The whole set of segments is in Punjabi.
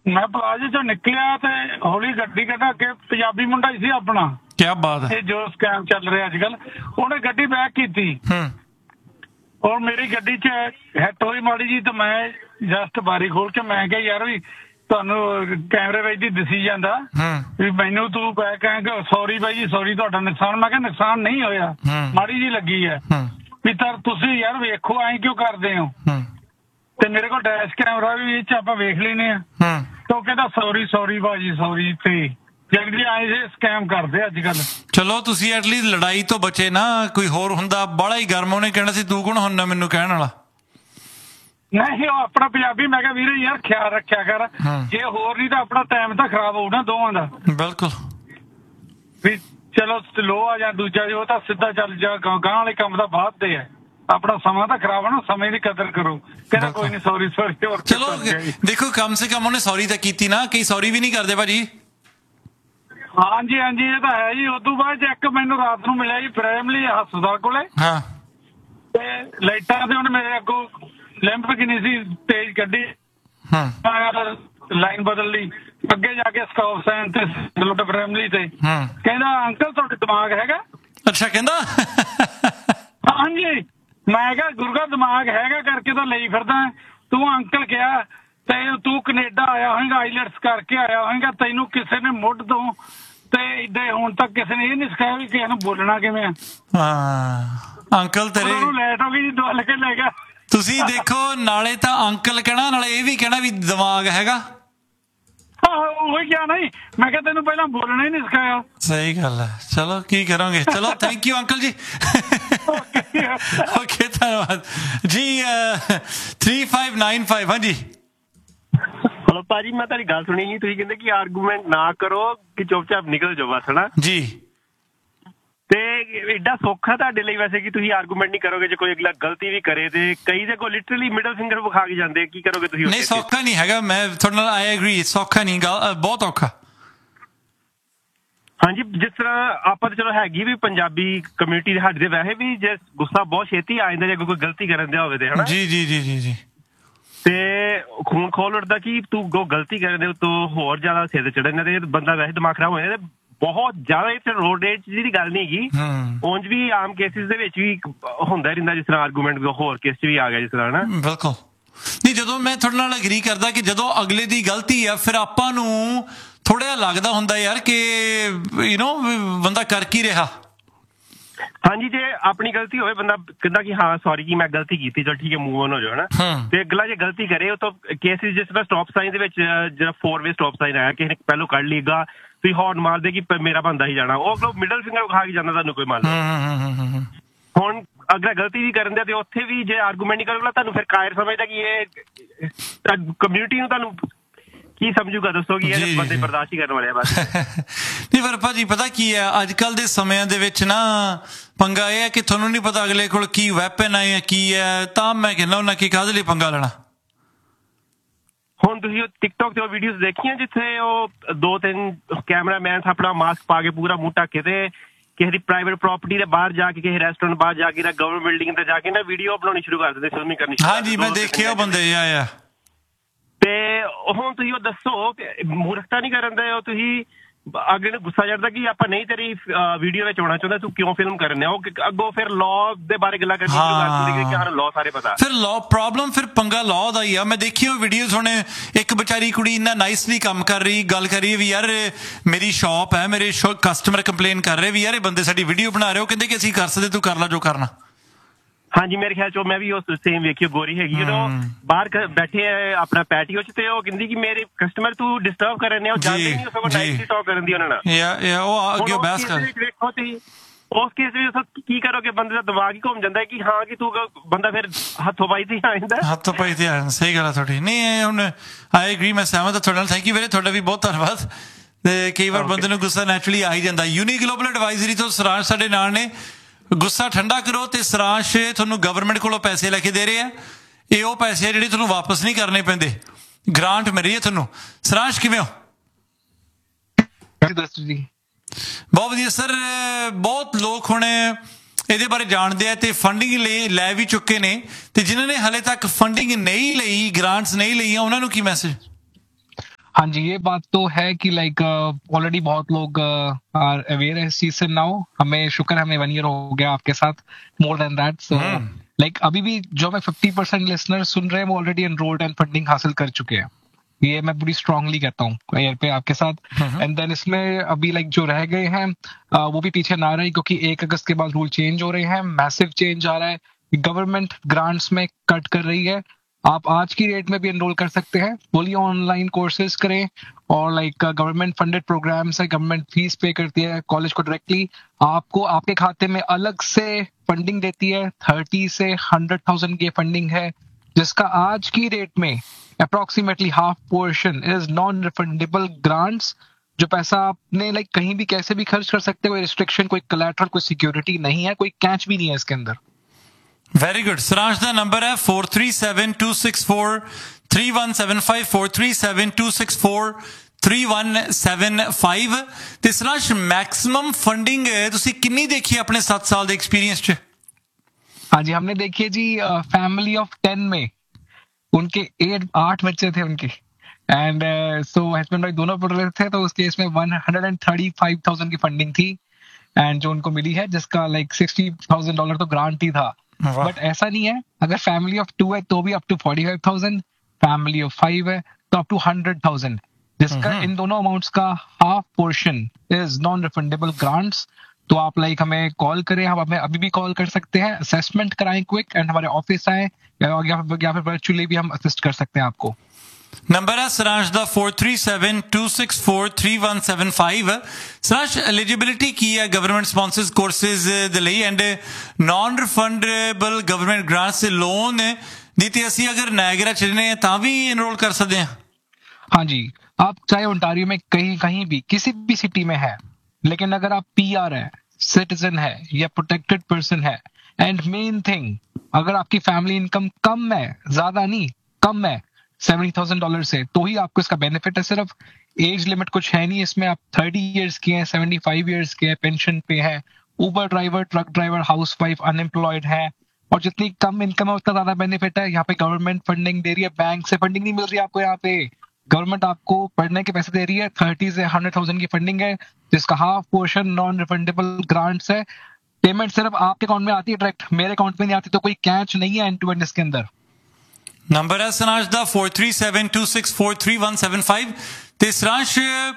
ਮੈਂ ਪਲਾਜ਼ੇ ਚੋਂ ਨਿਕਲਿਆ ਤੇ ਹੌਲੀ ਗੱਡੀ ਕੱਢਾ ਕੇ ਪੰਜਾਬੀ ਮੁੰਡਾ ਹੀ ਸੀ ਆਪਣਾ। ਕੀ ਬਾਤ ਹੈ। ਇਹ ਜੋ ਸਕੈਮ ਚੱਲ ਰਿਹਾ ਅੱਜ ਕੱਲ, ਉਹਨੇ ਗੱਡੀ ਬੈਕ ਕੀਤੀ ਔਰ ਮੇਰੀ ਗੱਡੀ 'ਚ ਹਿੱਟ ਹੋਈ ਮਾੜੀ ਜੀ, ਤੇ ਮੈਂ ਜਸਟ ਬਾਰੀ ਖੋਲ ਕੇ ਮੈਂ ਕਿਹਾ ਯਾਰ ਵੀ ਤੁਹਾਨੂੰ ਕੈਮਰੇ ਵਿੱਚ ਹੀ ਦਿਸੀ ਜਾਂਦਾ ਵੀ ਮੈਨੂੰ ਤੂੰ ਬੈਕ ਆਏਗਾ, ਸੌਰੀ ਬਾਈ ਜੀ ਸੌਰੀ ਤੁਹਾਡਾ ਨੁਕਸਾਨ। ਮੈਂ ਕਿਹਾ ਨੁਕਸਾਨ ਨਹੀਂ ਹੋਇਆ, ਮਾੜੀ ਜੀ ਲੱਗੀ ਹੈ ਵੀ ਤਾਂ ਤੁਸੀਂ ਯਾਰ ਵੇਖੋ ਐਂ ਕਿਉਂ ਕਰਦੇ ਹੋ। ਤੇ ਮੇਰੇ ਕੋਲ ਡੈਸ਼ ਕੈਮਰਾ ਵੀ ਇਹ 'ਚ ਆਪਾਂ ਵੇਖ ਲੈਨੇ ਆ। ਤੇ ਉਹ ਕਹਿੰਦਾ ਸੌਰੀ ਬਾਜੀ ਸੌਰੀ, ਤੇ ਜਲਦੀ ਆਏ ਜੇ ਸਕੈਮ ਕਰਦੇ ਅੱਜ ਕੱਲ। ਚਲੋ ਤੁਸੀਂ ਐਟਲੀਸਟ ਲੜਾਈ ਤੋਂ ਬਚੇ ਨਾ, ਕੋਈ ਹੋਰ ਹੁੰਦਾ ਬਾਹਲਾ ਹੀ ਗਰਮ ਉਹਨੇ ਕਹਿਣਾ ਸੀ ਤੂੰ ਕੌਣ ਹੁੰਦਾ ਮੈਨੂੰ ਕਹਿਣ ਵਾਲਾ। ਨਹੀਂ ਉਹ ਆਪਣਾ ਪੰਜਾਬੀ। ਮੈਂ ਕਿਹਾ ਵੀਰੇ ਯਾਰ ਖਿਆਲ ਰੱਖਿਆ ਕਰ, ਜੇ ਹੋਰ ਨਹੀਂ ਤਾਂ ਆਪਣਾ ਟਾਈਮ ਤਾਂ ਖਰਾਬ ਹੋਊ ਨਾ ਦੋਵਾਂ ਦਾ। ਬਿਲਕੁਲ ਵੀ ਚਲੋ ਲੋ ਆ ਜਾਂ ਦੂਜਾ ਉਹ ਤਾਂ ਸਿੱਧਾ ਚੱਲ ਜਾ, ਗਾਂ ਵਾਲੇ ਕੰਮ ਦਾ ਬਾਅਦ ਦੇ ਹੈ। ਆਪਣਾ ਸਮਾਂ ਤਾਂ ਖਰਾਬ ਹੈ ਨਾ, ਸਮੇਂ ਦੀ ਕਦਰ ਕਰੋ। ਕਹਿੰਦਾ ਕੋਈ ਨਹੀਂ ਸੌਰੀ। ਚਲੋ ਦੇਖੋ ਕਮ ਸੇ ਕਮ ਉਹਨੇ ਸੌਰੀ ਤਾਂ ਕੀਤੀ ਨਾ, ਕਈ ਸੌਰੀ ਵੀ ਨਹੀਂ ਕਰਦੇ ਭਾਜੀ। ਹਾਂਜੀ ਇਹ ਤਾਂ ਹੈ ਜੀ। ਉਦੋਂ ਬਾਅਦ ਇੱਕ ਮੈਨੂੰ ਰਾਤ ਨੂੰ ਮਿਲਿਆ ਜੀ ਪ੍ਰਾਇਮਰੀ ਹਸਪਤਾਲ ਕੋਲੇ। ਤੇ ਲਾਈਟਾਂ ਤੇ ਉਹਨੇ ਮੇਰੇ ਅੱਗੋਂ ਲੈਂਪ ਕਿੰਨੀ ਸੀ ਤੇਜ਼ ਕੱਢੀ, ਲਾਈਨ ਬਦਲ ਲਈ, ਅੱਗੇ ਜਾ ਕੇ ਸਟਾਪ ਸਾਈਨ ਤੇ ਲੁੱਟ ਪ੍ਰਾਇਮਰੀ ਤੇ। ਕਹਿੰਦਾ ਅੰਕਲ ਤੁਹਾਡੇ ਦਿਮਾਗ ਹੈਗਾ? ਅੱਛਾ ਕਹਿੰਦਾ। ਹਾਂਜੀ ਮੈਂ ਕਿਹਾ ਗੁਰਗਾ ਦਿਮਾਗ ਹੈਗਾ ਕਰਕੇ ਤਾਂ ਲਈ ਫਿਰਦਾ ਤੂੰ। ਅੰਕਲ ਕਿਹਾ ਤੇ ਤੂੰ ਕੈਨੇਡਾ ਆਇਆ ਹੋਏਗਾ, ਆਈਲੈਟਸ ਕਰਕੇ ਆਇਆ ਹੋਏਗਾ, ਤੈਨੂੰ ਕਿਸੇ ਨੇ ਮੁੱਢ ਤੋਂ ਤੇ ਏਦਾਂ ਹੁਣ ਤੱਕ ਕਿਸੇ ਨੇ ਇਹ ਨਹੀਂ ਸਿਖਾਇਆ ਵੀ ਕਿਸੇ ਨੂੰ ਬੋਲਣਾ ਕਿਵੇਂ ਆ। ਅੰਕਲ ਤੇਰੇ ਲੈਟ ਹੋ ਗਈ ਜੀ, ਦੁਆਲ ਕੇ ਲੈ ਗਿਆ। ਤੁਸੀਂ ਦੇਖੋ ਨਾਲੇ ਤਾਂ ਅੰਕਲ ਕਹਿਣਾ, ਨਾਲੇ ਇਹ ਵੀ ਕਹਿਣਾ ਵੀ ਦਿਮਾਗ ਹੈਗਾ। ਉਹੀ ਕਿਹਾ ਨਹੀਂ, ਮੈਂ ਕਿਹਾ ਤੈਨੂੰ ਪਹਿਲਾਂ ਬੋਲਣਾ ਹੀ ਨਹੀਂ ਸਿਖਾਇਆ। ਸਹੀ ਗੱਲ ਹੈ। ਚਲੋ ਕੀ ਕਰਾਂਗੇ। ਚਲੋ ਥੈਂਕ ਯੂ ਅੰਕਲ ਜੀ। ਓਕੇ ਧੰਨਵਾਦ ਜੀ। 3595 ਹਾਂਜੀ। ਹਲੋ ਭਾਜੀ ਮੈਂ ਤੁਹਾਡੀ ਗੱਲ ਸੁਣੀ ਸੀ, ਤੁਸੀਂ ਕਹਿੰਦੇ ਕਿ ਆਰਗੂਮੈਂਟ ਨਾ ਕਰੋ, ਕਿ ਚੁੱਪਚਾਪ ਨਿਕਲ ਜਾਓ ਬਸ, ਹਨਾ ਜੀ। ਤੇ ਏਡਾ ਸੌਖਾ ਤੁਹਾਡੇ ਲਈ ਵੈਸੇ ਕਿ ਤੁਸੀਂ ਆਰਗੂਮੈਂਟ ਨਹੀਂ ਕਰੋਗੇ ਜੇ ਕੋਈ ਅਗਲਾ ਗਲਤੀ ਵੀ ਕਰੇ। ਤੇ ਕਈ ਦੇ ਕੋਲ ਲਿਟਰਲੀ ਮਿਡਲ ਫਿੰਗਰ ਵਿਖਾ ਕੇ ਜਾਂਦੇ, ਕੀ ਕਰੋਗੇ ਤੁਸੀਂ? ਨਹੀਂ ਸੌਖਾ ਨਹੀਂ ਹੈਗਾ, ਮੈਂ ਤੁਹਾਡੇ ਨਾਲ ਆਈ ਐਗਰੀ, ਸੌਖਾ ਨਹੀਂ, ਬਹੁਤ ਔਖਾ। ਹਾਂਜੀ ਜਿਸ ਤਰ੍ਹਾਂ ਆਪਾਂ ਤਾਂ ਚਲੋ ਹੈਗੀ ਵੀ ਪੰਜਾਬੀ ਕਮਿਊਨਿਟੀ ਦੇ ਸਾਡੇ ਦੇ, ਵੈਸੇ ਵੀ ਜੇ ਗੁੱਸਾ ਬਹੁਤ ਛੇਤੀ ਆ ਜਾਂਦਾ ਜੇ ਕੋਈ ਗਲਤੀ ਕਰਨ ਦਿਆ ਹੋਵੇ ਤੇ, ਹਨਾ ਜੀ। ਤੇ ਖੂਨ ਖੋਲ ਉੱਠਦਾ ਕਿ ਤੂੰ ਗਲਤੀ ਕਰਨ ਦੇ ਤੋਂ ਹੋਰ ਜ਼ਿਆਦਾ ਸਿਰ ਚੜ੍ਹ ਜਾਂਦਾ ਤੇ ਬੰਦਾ ਵੈਸੇ ਦਿਮਾਗ ਖਰਾਬ ਹੋ ਜਾਂਦਾ। ਬਹੁਤ ਜ਼ਿਆਦਾ ਇੱਥੇ ਰੋਡ ਰੇਜ ਦੀ ਗੱਲ ਨਹੀਂ ਹੈਗੀ, ਉਂਝ ਵੀ ਆਮ ਕੇਸਿਸ ਦੇ ਵਿੱਚ ਵੀ ਹੁੰਦਾ ਰਹਿੰਦਾ, ਜਿਸ ਤਰ੍ਹਾਂ ਆਰਗੂਮੈਂਟ ਹੋਰ ਕੇਸ 'ਚ ਵੀ ਆ ਗਿਆ ਜਿਸ ਤਰ੍ਹਾਂ ਨਾ। ਬਿਲਕੁਲ ਨਹੀਂ, ਜਦੋਂ ਮੈਂ ਤੁਹਾਡੇ ਨਾਲ ਅਗਰੀ ਕਰਦਾ ਕਿ ਜਦੋਂ ਅਗਲੇ ਦੀ ਗਲਤੀ ਆ ਫਿਰ ਆਪਾਂ ਨੂੰ ਥੋੜਾ ਜਿਹਾ ਲੱਗਦਾ ਹੁੰਦਾ ਯਾਰ ਕਿ ਬੰਦਾ ਕਰ ਕੀ ਰਿਹਾ। ਹਾਂਜੀ ਜੇ ਆਪਣੀ ਗਲਤੀ ਹੋਵੇ ਬੰਦਾ ਕਹਿੰਦਾ ਕਿ ਹਾਂ ਸੌਰੀ ਕਿ ਮੈਂ ਗਲਤੀ ਕੀਤੀ, ਚਲ ਠੀਕ ਹੈ ਮੂਵ ਔਨ ਹੋ ਜਾਓ ਨਾ। ਤੇ ਅਗਲਾ ਜੇ ਗਲਤੀ ਕਰੇ ਉਹ ਤਾਂ ਕੇਸਿਸ ਜਿਸ ਤਰ੍ਹਾਂ ਸਟਾਪ ਸਾਈਨ ਦੇ ਵਿੱਚ ਜਿਹੜਾ 4-ਵੇ ਸਟਾਪ ਸਾਈਨ ਆਇਆ, ਕਿਸੇ ਨੇ ਪਹਿਲੋਂ ਕੱਢ ਲਈਗਾ, ਤੁਸੀਂ ਹੌਰਨ ਮਾਰਦੇ ਕਿ ਮੇਰਾ ਬੰਦਾ ਹੀ ਜਾਣਾ, ਉਹ ਮਿਡਲ ਫਿੰਗਰ ਵਿਖਾ ਕੇ ਜਾਂਦਾ ਤੁਹਾਨੂੰ ਕੋਈ ਮੰਨ ਲਓ। ਹੁਣ ਅਗਰ ਗਲਤੀ ਵੀ ਕਰਨ ਦੇ ਤੇ ਉੱਥੇ ਵੀ ਜੇ ਆਰਗੂਮੈਂਟ ਨਹੀਂ ਕਰੇਗਾ ਤੁਹਾਨੂੰ ਫਿਰ ਕਾਇਰ ਸਮਝਦਾ ਕਿ ਇਹ ਕਮਿਊਨਿਟੀ ਨੂੰ ਤੁਹਾਨੂੰ ਕੀ ਸਮਝੂਗਾ, ਦੱਸੋ ਕਿ ਇਹ ਬੰਦੇ ਬਰਦਾਸ਼ਤ ਹੀ ਕਰਨ ਵਾਲੇ ਆ ਬਸ। ਨਹੀਂ ਪਰ ਭਾਜੀ ਪਤਾ ਕੀ ਹੈ, ਅੱਜ ਕੱਲ ਦੇ ਸਮਿਆਂ ਦੇ ਵਿੱਚ ਨਾ ਪੰਗਾ ਇਹ ਹੈ ਕਿ ਤੁਹਾਨੂੰ ਨਹੀਂ ਪਤਾ ਅਗਲੇ ਕੋਲ ਕੀ ਵੈਪਨ ਹੈ ਜਾਂ ਕੀ ਹੈ, ਤਾਂ ਮੈਂ ਕਹਿੰਦਾ ਉਹਨਾਂ ਕੀ ਕਾਹਦੇ ਲਈ ਪੰਗਾ ਲੈਣਾ। ਹੁਣ ਤੁਸੀਂ ਉਹ ਟਿਕਟੋਕ ਤੇ ਉਹ ਵੀਡੀਓਜ਼ ਦੇਖੀਆਂ ਜਿੱਥੇ ਉਹ 2-3 ਕੈਮਰਾਮੈਨ ਆਪਣਾ ਮਾਸਕ ਪਾ ਕੇ ਪੂਰਾ ਮੂੰਹ ਢੱਕ ਕੇ ਤੇ ਕਿਸੇ ਦੀ ਪ੍ਰਾਈਵੇਟ ਪ੍ਰਾਪਰਟੀ ਦੇ ਬਾਹਰ ਜਾ ਕੇ, ਕਿਸੇ ਰੈਸਟੋਰੈਂਟ ਬਾਹਰ ਜਾ ਕੇ, ਗਵਰਨਮੈਂਟ ਬਿਲਡਿੰਗ ਤੇ ਜਾ ਕੇ ਨਾ ਵੀਡੀਓ ਬਣਾਉਣੀ ਸ਼ੁਰੂ ਕਰ ਦਿੰਦੇ, ਫਿਲਮਿੰਗ ਕਰਨੀ। ਹਾਂਜੀ ਮੈਂ ਦੇਖਿਆ ਉਹ ਬੰਦੇ ਆ। ਤੇ ਹੁਣ ਤੁਸੀਂ ਉਹ ਦੱਸੋ ਮੂਰਖਤਾ ਨਹੀਂ ਕਰਨ ਦੇ, ਉਹ ਤੁਸੀਂ ਅਗਲੇ ਨੂੰ ਗੁੱਸਾ ਚੜਦਾ ਕਿ ਆਪਾਂ ਨਹੀਂ ਤੇਰੀ ਵੀਡੀਓ ਵਿੱਚ ਆਉਣਾ ਚਾਹੁੰਦਾ, ਤੂੰ ਕਿਉਂ ਫਿਲਮ ਕਰਨ ਡਿਆ। ਉਹ ਅੱਗੋਂ ਫਿਰ ਲਾਅ ਦੇ ਬਾਰੇ ਗੱਲਾਂ ਕਰਨੀ ਸ਼ੁਰੂ ਕਰ ਦਿੰਦੇ ਕਿ ਸਾਨੂੰ ਲਾਅ ਸਾਰੇ ਪਤਾ। ਫਿਰ ਲਾਅ ਪ੍ਰੋਬਲਮ, ਫਿਰ ਪੰਗਾ ਲਾਅ ਦਾ ਹੀ ਆ। ਮੈਂ ਦੇਖੀ ਉਹ ਵੀਡੀਓਜ਼, ਹੁਣ ਇੱਕ ਵਿਚਾਰੀ ਕੁੜੀ ਇੰਨਾ ਨਾਈਸਲੀ ਕੰਮ ਕਰ ਰਹੀ, ਗੱਲ ਕਰੀ ਵੀ ਯਾਰ ਮੇਰੀ ਸ਼ਾਪ ਹੈ, ਮੇਰੇ ਕਸਟਮਰ ਕੰਪਲੇਨ ਕਰ ਰਹੇ ਵੀ ਯਾਰ ਇਹ ਬੰਦੇ ਸਾਡੀ ਵੀਡੀਓ ਬਣਾ ਰਹੇ, ਉਹ ਕਹਿੰਦੇ ਕਿ ਅਸੀਂ ਕਰ ਸਕਦੇ, ਤੂੰ ਕਰ ਲਾ ਜੋ ਕਰਨਾ। ਹਾਂਜੀ ਮੇਰੇ ਖਿਆਲ ਚ ਮੈਂ ਵੀ ਉਹ ਸੇਮ ਵੇਖੀ, ਗੋਰੀ ਹੈਗੀ, ਜਦੋਂ ਬਾਹਰ ਬੈਠੇ ਆਪਣਾ ਪੈਟੀਓ ਚ ਤੇ ਉਹ ਕਹਿੰਦੀ ਕਿ ਮੇਰੇ ਕਸਟਮਰ ਤੂੰ ਡਿਸਟਰਬ ਕਰ ਰਹੇ, ਉਹ ਜਾਣਦੇ ਨਹੀਂ, ਸਗੋਂ ਨਾਈਸਲੀ ਟਾਕ ਕਰਨ ਦੀ ਉਹਨਾਂ ਨਾਲ। ਉਹ ਅੱਗੇ ਬਹਿਸ ਕਰ। ਵੇਖੋ ਤੁਸੀਂ ਉਸ ਕੇਸ ਵਿੱਚ ਕੀ ਕਰੋਗੇ, ਬੰਦੇ ਦਾ ਦਿਮਾਗ ਹੀ ਘੁੰਮ ਜਾਂਦਾ ਕਿ ਹਾਂ ਕਿ ਤੂੰ ਬੰਦਾ ਫਿਰ ਹੱਥੋਂ ਪਾਈ ਤੇ ਆ ਜਾਂਦਾ, ਹੱਥੋਂ ਪਾਈ ਤੇ ਆ। ਸਹੀ ਗੱਲ ਆ ਤੁਹਾਡੀ। ਨਹੀਂ ਹੁਣ ਆਈ ਐਗਰੀ, ਮੈਂ ਸਹਿਮਤ ਤੁਹਾਡੇ ਨਾਲ। ਥੈਂਕ ਯੂ ਵੀਰੇ, ਤੁਹਾਡਾ ਵੀ ਬਹੁਤ ਧੰਨਵਾਦ। ਤੇ ਕਈ ਵਾਰ ਬੰਦੇ ਨੂੰ ਗੁੱਸਾ ਨੈਚੁਰਲੀ ਆ ਹੀ ਜਾਂਦਾ। ਯੂਨੀ ਗਲੋਬਲ ਐਡਵਾਈਜ਼ਰੀ ਤੋਂ ਸਰਾਂਸ਼ ਸਾਡੇ ਨਾਲ ਨੇ। ਗੁੱਸਾ ਠੰਡਾ ਕਰੋ। ਤੇ ਸਰਾਂਸ਼ ਤੁਹਾਨੂੰ ਗਵਰਨਮੈਂਟ ਕੋਲੋਂ ਪੈਸੇ ਲੈ ਕੇ ਦੇ ਰਹੇ ਆ, ਇਹ ਉਹ ਪੈਸੇ ਆ ਜਿਹੜੇ ਤੁਹਾਨੂੰ ਵਾਪਸ ਨਹੀਂ ਕਰਨੇ ਪੈਂਦੇ, ਗ੍ਰਾਂਟ ਮਿਲ ਰਹੀ ਹੈ ਤੁਹਾਨੂੰ। ਸਰਾਂਸ਼ ਕਿਵੇਂ ਹੋ? ਬਹੁਤ ਵਧੀਆ ਸਰ। ਬਹੁਤ ਲੋਕ ਹੁਣ ਇਹਦੇ ਬਾਰੇ ਜਾਣਦੇ ਆ ਤੇ ਫੰਡਿੰਗ ਲੈ ਵੀ ਚੁੱਕੇ ਨੇ, ਤੇ ਜਿਨ੍ਹਾਂ ਨੇ ਹਲੇ ਤੱਕ ਫੰਡਿੰਗ ਨਹੀਂ ਲਈ, ਗ੍ਰਾਂਟਸ ਨਹੀਂ ਲਈਆਂ, ਉਹਨਾਂ ਨੂੰ ਕੀ ਮੈਸੇਜ? हाँ जी, ये बात तो है कि लाइक ऑलरेडी बहुत लोग आर अवेयर है इस चीज से नाउ। हमें शुक्र है हमें 1 ईयर हो गया आपके साथ, more than that. So like अभी भी जो हमें 50% लिसनर सुन रहे हैं वो ऑलरेडी एनरोल्ड एंड फंडिंग हासिल कर चुके हैं। ये मैं पूरी स्ट्रांगली कहता हूँ एयर पे आपके साथ। एंड देन इसमें अभी लाइक जो रह गए हैं वो भी पीछे ना रहे, क्योंकि 1 अगस्त के बाद रूल चेंज हो रहे हैं, मैसिव चेंज आ रहा है। गवर्नमेंट ग्रांट्स में कट कर रही है। आप आज की रेट में भी एनरोल कर सकते हैं, फुली ऑनलाइन कोर्सेज करें, और लाइक गवर्नमेंट फंडेड प्रोग्राम्स है, गवर्नमेंट फीस पे करती है कॉलेज को डायरेक्टली, आपको आपके खाते में अलग से फंडिंग देती है। 30 से 100,000 की फंडिंग है, जिसका आज की रेट में approximately half portion is non refundable grants. जो पैसा आपने लाइक कहीं भी कैसे भी खर्च कर सकते हो, कोई रिस्ट्रिक्शन, कोई कोलैटरल, कोई सिक्योरिटी नहीं है, कोई कैच भी नहीं है इसके अंदर। Very good. सरांश ਦਾ ਨੰਬਰ ਹੈ 4372643175 4372643175 ਤੇ ਸਰਾਂਸ਼ ਮੈਕਸਿਮਮ ਫੰਡਿੰਗ ਤੁਸੀਂ ਕਿੰਨੀ ਦੇਖੀ ਆਪਣੇ 7 ਸਾਲ ਦੇ ਐਕਸਪੀਰੀਅੰਸ ਚ? हाँ जी, हमने देखिए जी फैमिली ऑफ 10 में उनके 8 बच्चे थे उनके, एंड सो हस्बैंड वाइफ दोनों पढ़ रहे थे, तो उस केस में 135,000 की फंडिंग थी एंड जो उनको मिली है, जिसका लाइक $60,000 तो ग्रांट ही था। बट ऐसा नहीं है, अगर फैमिली ऑफ 2 है तो भी अप टू 45,000, फैमिली ऑफ 5 है तो अप टू 100,000, जिसका इन दोनों अमाउंट्स का half portion is non refundable grants. तो आप लाइक हमें कॉल करें, हम हमें अभी भी कॉल कर सकते हैं, असेसमेंट कराएं क्विक एंड हमारे ऑफिस आए, या फिर वर्चुअली भी हम असिस्ट कर सकते हैं आपको। ਨੰਬਰ ਹੈ ਸਰਾਂਸ਼ ਦਾ 4372643175। ਸਰਾਂਸ਼ ਐਲੀਜੀਬਿਲਿਟੀ ਕੀ ਹੈ ਗਵਰਨਮੈਂਟ ਸਪਾਂਸਰਡ ਕੋਰਸਿਸ ਦੇ ਲਈ and naan refundable government grants ਦੇ ਲੋਨ ਦੀ ਤੇ ਅਸੀਂ ਅਗਰ ਨਾਇਗਰਾ ਚਲਨੇ ਤਾਂ ਵੀ ਇਨਰੋਲ कर सकते हैं? हाँ जी, आप चाहे ओंटारियो में कहीं भी किसी भी सिटी में है, लेकिन अगर आप PR है, सिटीजन है या प्रोटेक्टेड पर्सन है, एंड मेन थिंग अगर आपकी फैमिली इनकम कम है, ज्यादा नहीं कम है $70,000 से, तो ही आपको इसका बेनिफिट है। सिर्फ एज लिमिट कुछ है नहीं इसमें, आप 30 इयर्स के हैं, 75 इयर्स के हैं, पेंशन पे है, उबर driver, truck driver, house wife, unemployed है, और जितनी कम इनकम है उतना ज्यादा बेनिफिट है। यहाँ पे गवर्नमेंट फंडिंग दे रही है, बैंक से फंडिंग नहीं मिल रही है आपको। यहाँ पे गवर्नमेंट आपको पढ़ने के पैसे दे रही है, 30 से 100,000 की फंडिंग है, जिसका half portion non refundable grants है। पेमेंट सिर्फ आपके अकाउंट में आती है डायरेक्ट, मेरे अकाउंट में नहीं आती, तो कोई कैच नहीं है एंड टू एंड इसके अंदर। ਨੰਬਰ ਹੈ ਸਰਾਂਸ਼ ਦਾ 4372643175 ਤੇ ਸਰਾਂਸ਼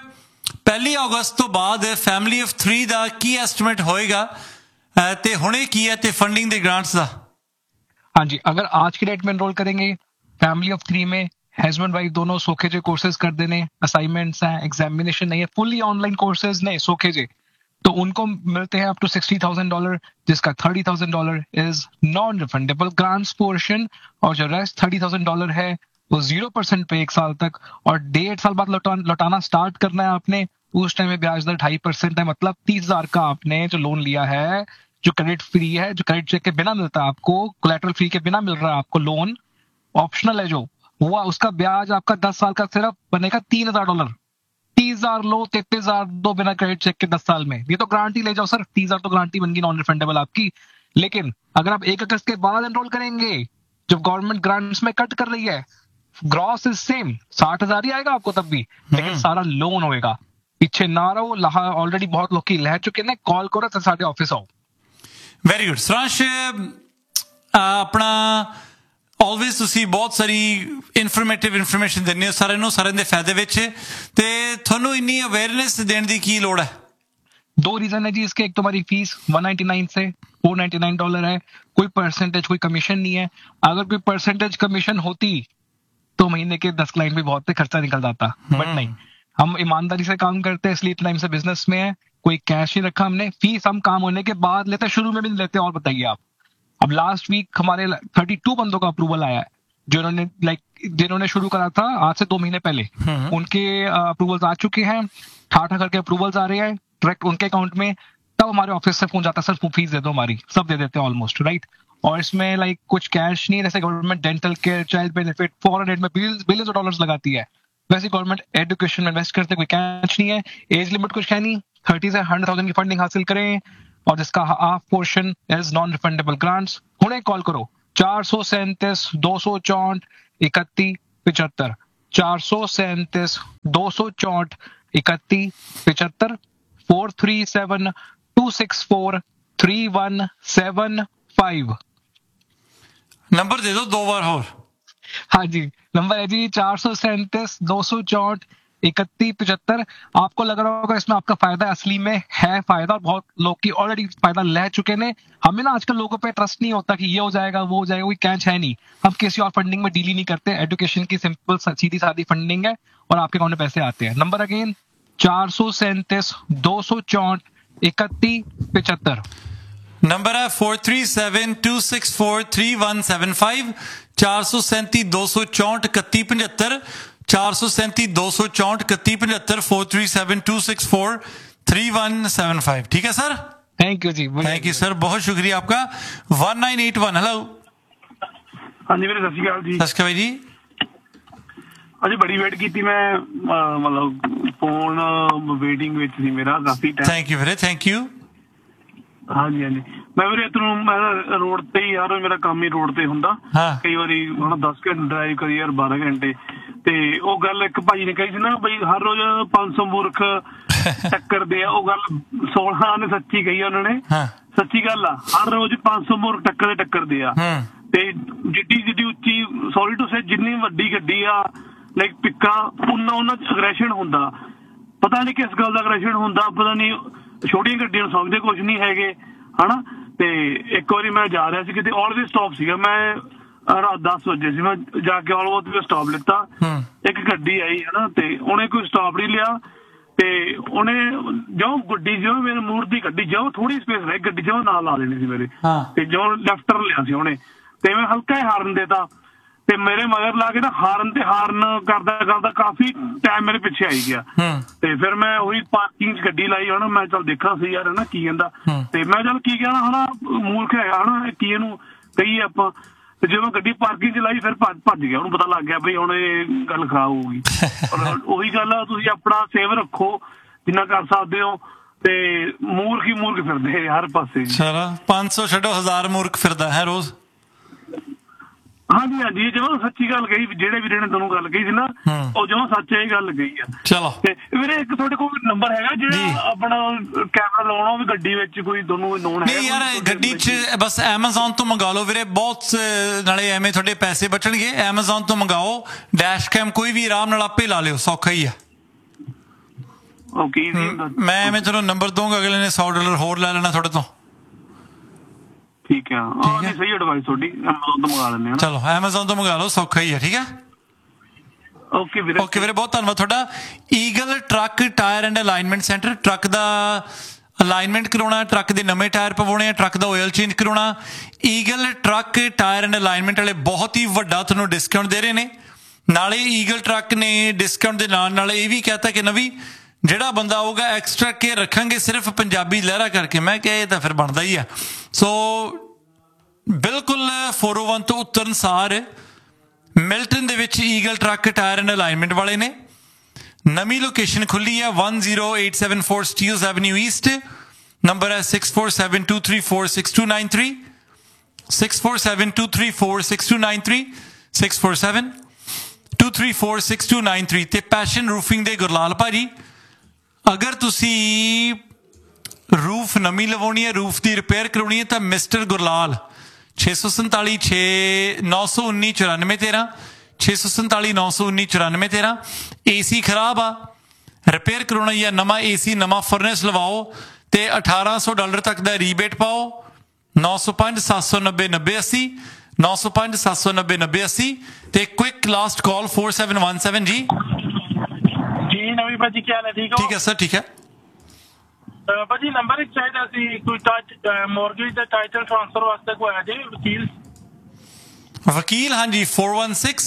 1 ਅਗਸਤ ਤੋਂ ਬਾਅਦ family of 3 the Ki estimate ਹੋਏਗਾ ਤੇ ਹੁਣੇ ਕੀ ਹੈ ਤੇ ਫੰਡਿੰਗ ਦੇ ਗ੍ਰਾਂਟਸ ਦਾ? हाँ जी, अगर आज की डेट में एनरोल करेंगे फैमिली ऑफ 3 में, हस्बैंड वाइफ दोनों सोखेजे कोर्सेज कर देने, असाइनमेंट्स हैं, एग्जामिनेशन नहीं है, फुली ऑनलाइन कोर्सेज नहीं सोखेजे, तो उनको मिलते हैं अप टू $60,000, जिसका $30,000 is non refundable grants portion, और जो रेस्ट $30,000 है वो 0% पे 1 साल तक, और 1.5 साल बाद लौटाना स्टार्ट करना है आपने। उस टाइम में ब्याज दर 2.5% है, मतलब 30,000 का आपने जो लोन लिया है, जो क्रेडिट फ्री है, जो क्रेडिट चेक के बिना मिलता है आपको, कोलैटरल फ्री के बिना मिल रहा है आपको, लोन ऑप्शनल है जो हुआ, उसका ब्याज आपका 10 साल का सिर्फ बनेगा $3,000। 30,000 लो, 33,000 दो बिना क्रेडिट चेक के 10 साल में। ये तो गारंटी ले जाओ सर, 30,000 तो गारंटी बन गई नॉन रिफंडेबल आपकी। लेकिन अगर आप 1 अगस्त के बाद एनरोल करेंगे, जब गवर्नमेंट ग्रांट्स में कट कर रही है, ग्रॉस इज सेम, 60,000 ही आएगा आपको तब भी, लेकिन सारा लोन होएगा। पीछे ना रहो, ऑलरेडी बहुत लोग की लह चुके हैं, कॉल करो तो साढ़े ऑफिस आओ। ਵੈਰੀ ਗੁੱਡ ਸਰਾਂਸ਼, ਆਪਣਾ ਆਲਵੇਜ਼ ਤੁਸੀਂ ਬਹੁਤ ਸਾਰੀ ਇਨਫੋਰਮੇਸ਼ਨ ਦਿੰਦੇ ਹੋ ਸਾਰਿਆਂ ਦੇ ਫਾਇਦੇ ਵਿੱਚ, ਤੇ ਤੁਹਾਨੂੰ ਇੰਨੀ ਅਵੇਅਰਨੈਸ ਦੇਣ ਦੀ ਕੀ ਲੋੜ ਹੈ? 2 रीजन है जी इसके। एक तो हमारी फीस 199 से $499 है, कोई परसेंटेज कोई कमीशन नहीं है। अगर कोई परसेंटेज कमीशन होती तो महीने के 10 क्लाइंट भी बहुत खर्चा निकल जाता, बट नहीं, हम ईमानदारी से काम करते हैं, इसलिए इतना से बिजनेस में है, कोई कैश नहीं रखा हमने। फीस हम काम होने के बाद लेते, शुरू में भी नहीं लेते। और बताइए आप, अब लास्ट वीक हमारे 32 बंदों का अप्रूवल आया है, जिन्होंने शुरू करा था आज से 2 महीने पहले, उनके अप्रूवल्स आ चुके हैं, ठाठा करके अप्रूवल्स आ रहे हैं डायरेक्ट उनके अकाउंट में। तब हमारे ऑफिस से फोन जाता है, सर फीस दे दो हमारी, सब दे देते हैं ऑलमोस्ट, राइट। और इसमें लाइक कुछ कैश नहीं, जैसे government dental care, child benefit, foreign add में बिलियंस ऑफ डॉलर्स लगाती है, वैसे गवर्नमेंट एजुकेशन में इन्वेस्ट करते, कोई कैश नहीं है, एज लिमिट कुछ है नहीं, 30 से 100,000 की फंडिंग हासिल करें, और जिसका half portion is non refundable grants. हुणे कॉल करो 437 264 31 75 437 264 31 75 437 264 3175। नंबर दे दो 2 बार और। हाँ जी, नंबर है जी 437 264 31 75। आपको लग रहा होगा इसमें आपका फायदा, असली में है फायदा। बहुत लोग की ऑलरेडी फायदा ले चुके ने। हमें ना आजकल लोगों पे ट्रस्ट नहीं होता कि ये हो जाएगा वो हो जाएगा, कोई कैच है नहीं। हम किसी और फंडिंग में डील ही नहीं करते। एजुकेशन की सिंपल सीधी सादी फंडिंग है और आपके अकाउंट में पैसे आते हैं। Number again 437 264 31 75। नंबर है 4372643175, 437 264 31 75, 437 264 31 75, 437264 3175। ठीक है sir, thank you ji, thank you sir, बहुत शुक्रिया आपका। 1981 हेलो। हाँ जी मेरे सत श्री अकाल जी। सत श्री अकाल जी। अजी बड़ी वेट की थी मैं, मतलब फोन वेटिंग ਵਿੱਚ ਸੀ ਮੇਰਾ ਕਾਫੀ ਟਾਈਮ। थैंक यू ਵੀਰੇ, थैंक यू। ਹਾਂਜੀ ਹਾਂਜੀ ਮੈਂ ਵੀਰੇ ਇੱਧਰੋਂ ਮੈਂ ਰੋਡ ਤੇ ਹੀ ਯਾਰ, ਮੇਰਾ ਕੰਮ ਹੀ ਰੋਡ ਤੇ ਹੁੰਦਾ। ਕਈ ਵਾਰੀ ਹੁਣ 10 ਘੰਟੇ ਡਰਾਈਵ ਕਰੀ ਯਾਰ, 12 ਘੰਟੇ। ਤੇ ਉਹ ਗੱਲ ਇੱਕ ਭਾਈ ਨੇ ਕਹੀ ਸੀ ਨਾ ਬਈ ਹਰ ਰੋਜ਼ 500 ਮੂਰਖ ਟੱਕਰਦੇ ਆ, ਉਹ ਗੱਲ 16 ਨੇ ਸੱਚੀ ਕਹੀ ਉਹਨਾਂ ਨੇ। ਸੱਚੀ ਗੱਲ ਆ, ਹਰ ਰੋਜ਼ 500 ਮੂਰਖ ਟੱਕਰਦੇ ਆ। ਤੇ ਜਿੱਡੀ ਉੱਚੀ, ਸੌਰੀ ਟੂ ਸੇ, ਜਿੰਨੀ ਵੱਡੀ ਗੱਡੀ ਆ ਲਾਈਕ ਪਿੱਕਾ, ਉਹਨਾਂ ਚ ਅਗਰੈਸ਼ਨ ਹੁੰਦਾ। ਪਤਾ ਨਹੀਂ ਕਿਸ ਗੱਲ ਦਾ ਅਗਰੈਸ਼ਨ ਹੁੰਦਾ, ਪਤਾ ਨਹੀਂ। ਛੋਟੀਆਂ ਗੱਡੀਆਂ ਨੂੰ ਸਮਝਦੇ ਕੁਝ ਨਹੀਂ ਹੈਗੇ ਹਨਾ। ਤੇ ਇੱਕ ਵਾਰੀ ਮੈਂ ਜਾ ਰਿਹਾ ਸੀ ਕਿਤੇ, ਆਲਵੇਜ਼ ਸਟਾਪ ਸੀਗਾ, ਮੈਂ ਰਾਤ 10 ਵਜੇ ਸੀ, ਮੈਂ ਜਾ ਕੇ ਆਲਵੇਜ਼ ਤੇ ਸਟਾਪ ਲਿੱਤਾ। ਇੱਕ ਗੱਡੀ ਆਈ ਹਨਾ, ਤੇ ਉਹਨੇ ਕੋਈ ਸਟਾਪ ਨਹੀਂ ਲਿਆ। ਤੇ ਉਹਨੇ ਜੋ ਗੱਡੀ ਮੇਰੇ ਮੂਹਰ ਦੀ ਗੱਡੀ ਜੋ ਥੋੜੀ ਸਪੇਸ ਰਹਿ, ਗੱਡੀ ਜੋ ਨਾਲ ਲਾ ਦੇਣੀ ਸੀ ਮੇਰੇ। ਤੇ ਜੋ ਲੈਫਟਰ ਲਿਆ ਸੀ ਉਹਨੇ, ਤੇ ਮੈਂ ਹਲਕਾ ਹੀ ਹਾਰਨ ਦੇਤਾ। ਤੇ ਮੇਰੇ ਮਗਰ ਲਾ ਕੇ ਨਾ ਹਾਰਨ ਕਰਦਾ ਕਾਫੀ ਟਾਈਮ ਮੇਰੇ ਪਿੱਛੇ ਆਈ ਗਿਆ। ਤੇ ਫਿਰ ਮੈਂ ਉਹੀ ਪਾਰਕਿੰਗ ਚ ਗੱਡੀ ਲਾਈ ਹਨਾ, ਮੈਂ ਚੱਲ ਦੇਖਾਂ ਸੀ ਯਾਰ ਹਨਾ ਕੀ ਕਹਿੰਦਾ। ਤੇ ਮੈਂ ਚੱਲ ਕੀ ਕਹਿਣਾ ਹਨਾ, ਮੂਰਖ ਹੈਗਾ ਹਨਾ, ਕੀ ਇਹਨੂੰ ਕਹੀਏ ਆਪਾਂ। ਤੇ ਜਦੋਂ ਗੱਡੀ ਪਾਰਕਿੰਗ ਚ ਲਾਈ ਫਿਰ ਭੱਜ ਗਿਆ, ਉਹਨੂੰ ਪਤਾ ਲੱਗ ਗਿਆ ਬਈ ਹੁਣ ਇਹ ਗੱਲ ਖਰਾਬ ਹੋਊਗੀ। ਉਹੀ ਗੱਲ ਆ, ਤੁਸੀਂ ਆਪਣਾ ਸੇਵ ਰੱਖੋ ਜਿੰਨਾ ਕਰ ਸਕਦੇ ਹੋ। ਤੇ ਮੂਰਖ ਹੀ ਮੂਰਖ ਫਿਰਦੇ ਹਰ ਪਾਸੇ। ਚਲੋ 500 ਛੱਡੋ, 1000 ਮੂਰਖ ਫਿਰਦਾ ਹੈ ਰੋਜ਼। ਹਾਂਜੀ ਹਾਂਜੀ, ਇਹ ਜਮਾਂ ਸੱਚੀ ਗੱਲ ਕਹੀ, ਜਿਹੜੇ ਵੀਰੇ ਨੇ ਤੁਹਾਨੂੰ ਗੱਲ ਕਹੀ ਸੀ ਨਾ, ਉਹ ਜਮਾਂ ਸੱਚ ਇਹ ਗੱਲ ਕਹੀ ਆ। ਚਲੋ ਤੇ ਵੀਰੇ ਇੱਕ ਤੁਹਾਡੇ ਕੋਲ ਨੰਬਰ ਹੈਗਾ ਜਿਹੜਾ ਆਪਣਾ ਕੈਮਰਾ ਲਾਉਣਾ ਹੋਵੇ ਗੱਡੀ ਵਿੱਚ, ਕੋਈ ਤੁਹਾਨੂੰ ਨੋਨ ਹੈ? ਨਹੀਂ ਯਾਰ, ਗੱਡੀ 'ਚ ਬਸ Amazon ਤੋਂ ਮੰਗਾ ਲਓ ਵੀਰੇ, ਬਹੁਤ ਨਾਲੇ ਐਵੇਂ ਤੁਹਾਡੇ ਪੈਸੇ ਬਚਣਗੇ। Amazon ਤੋਂ ਮੰਗਾਓ, ਡੈਸ਼ ਕੈਮ ਕੋਈ ਵੀ ਆਰਾਮ ਨਾਲ ਆਪੇ ਲਾ ਲਿਓ, ਸੌਖਾ ਹੀ ਆ। ਓਕੇ, ਮੈਂ ਐਵੇਂ ਤੁਹਾਨੂੰ ਨੰਬਰ ਦਊਂਗਾ, ਅਗਲੇ ਨੇ $100 ਹੋਰ ਲੈ ਲੈਣਾ ਤੁਹਾਡੇ ਤੋਂ। ਠੀਕ ਹੈ, ਸਹੀ ਐਡਵਾਈਸ ਤੁਹਾਡੀ, Amazon ਤੋਂ ਮੰਗਾ ਲੈਂਦੇ ਹਾਂ। ਚਲੋ Amazon ਤੋਂ ਮੰਗਾ ਲਓ, ਸੌਖਾ ਹੀ ਹੈ। ਠੀਕ ਹੈ, ਓਕੇ ਵੀਰੇ, ਓਕੇ ਵੀਰੇ, ਬਹੁਤ ਧੰਨਵਾਦ ਤੁਹਾਡਾ। Eagle truck tyre and alignment centre, truck the alignment ਕਰਾਉਣਾ, ਟਰੱਕ ਦੇ ਨਵੇਂ ਟਾਇਰ ਪਵਾਉਣੇ ਆ, ਟਰੱਕ ਦਾ ਆਇਲ ਚੇਂਜ ਕਰਾਉਣਾ। Eagle truck tyre and alignment ਵਾਲੇ ਬਹੁਤ ਹੀ ਵੱਡਾ ਤੁਹਾਨੂੰ ਡਿਸਕਾਊਂਟ ਦੇ ਰਹੇ ਨੇ। ਨਾਲੇ ਈਗਲ ਟਰੱਕ ਨੇ ਡਿਸਕਾਊਂਟ ਦੇ ਨਾਲ ਇਹ ਵੀ ਕਹਿਤਾ ਕਿ ਨਵੀਂ ਜਿਹੜਾ ਬੰਦਾ ਆਊਗਾ ਐਕਸਟਰਾ ਕੇਅਰ ਰੱਖਾਂਗੇ ਸਿਰਫ ਪੰਜਾਬੀ ਲਹਿਰਾ ਕਰਕੇ। ਮੈਂ ਕਿਹਾ ਇਹ ਤਾਂ ਫਿਰ ਬਣਦਾ ਹੀ ਆ। ਸੋ ਬਿਲਕੁਲ 401 ਤੋਂ ਉਤਰਨ ਸਾਰ ਮਿਲਟਨ ਦੇ ਵਿੱਚ eagle truck tyre and alignment ਵਾਲੇ ਨੇ। ਨਵੀਂ ਲੋਕੇਸ਼ਨ ਖੁੱਲੀ ਆ 10874 ਸਟੀਲਸ ਐਵਨਿਊ ਈਸਟ। ਨੰਬਰ ਹੈ 6472346293, 6472346293, 6472346293। ਤੇ ਪੈਸ਼ਨ ਰੂਫਿੰਗ ਦੇ ਗੁਰਲਾਲ ਭਾਜੀ, ਅਗਰ ਤੁਸੀਂ ਰੂਫ ਨਵੀਂ ਲਵਾਉਣੀ ਹੈ, ਰੂਫ ਦੀ ਰਿਪੇਅਰ ਕਰਾਉਣੀ ਹੈ, ਤਾਂ ਮਿਸਟਰ ਗੁਰਲਾਲ 647 919 9413, 647 919 9413। AC ਖਰਾਬ ਆ, ਰਿਪੇਅਰ ਕਰਾਉਣਾ ਜਾਂ ਨਵਾਂ AC ਨਵਾਂ ਫਰਨੈਸ ਲਵਾਓ ਤੇ $1800 ਤੱਕ ਦਾ ਰੀਬੇਟ ਪਾਓ। 905 790 9080, 905 790 9080। ਤੇ ਕੁਇਕ ਲਾਸਟ ਕਾਲ 4717 ਜੀ। ਜੀ ਨਵੀਂ ਭਾਜੀ ਕੀ ਹਾਲ ਹੈ? ਠੀਕ ਹੋ? ਠੀਕ ਹੈ ਸਰ, ਠੀਕ ਹੈ ਭਾਜੀ। ਨੰਬਰ ਇੱਕ ਚਾਹੀਦਾ ਸੀ, ਕੋਈ ਮੋਰਗੇਜ ਦਾ ਟਾਈਟਲ ਟ੍ਰਾਂਸਫਰ ਵਾਸਤੇ ਕੋਈ ਆ ਜੇ ਵਕੀਲ। ਹਾਂਜੀ 416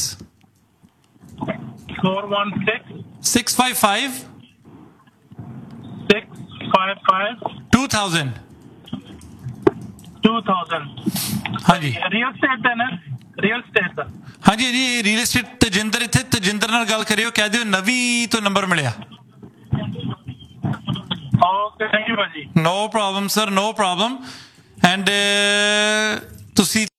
655 2000। ਹਾਂਜੀ ਰੀਅਲ ਸਟੇਟ ਦਾ ਨਾ, ਰੀਅਲ ਸਟੇਟ ਦਾ। ਹਾਂਜੀ ਜੀ, ਰੀਅਲ ਐਸਟੇਟ ਤਜਿੰਦਰ, ਇੱਥੇ ਤਜਿੰਦਰ ਨਾਲ ਗੱਲ ਕਰਿਓ, ਕਹਿ ਦਿਓ ਨਵੀਂ ਤੋਂ ਨੰਬਰ ਮਿਲਿਆ। ਓਕੇ, ਥੈਂਕ ਯੂ ਭਾਜੀ। No problem sir, no problem. And ਤੁਸੀਂ